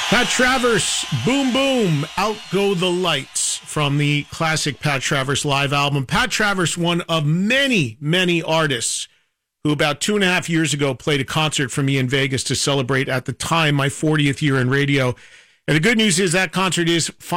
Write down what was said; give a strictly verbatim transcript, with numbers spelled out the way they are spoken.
Pat Travers, Boom Boom, Out Go the Lights from the classic Pat Travers live album. Pat Travers, one of many, many artists who about two and a half years ago played a concert for me in Vegas to celebrate, at the time, my fortieth year in radio. And the good news is that concert is